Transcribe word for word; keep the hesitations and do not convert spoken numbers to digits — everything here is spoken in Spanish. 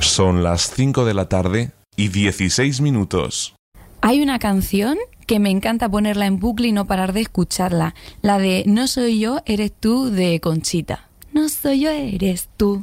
Son las cinco de la tarde y dieciséis minutos. Hay una canción que me encanta ponerla en bucle y no parar de escucharla. La de No soy yo, eres tú, de Conchita. No soy yo, eres tú.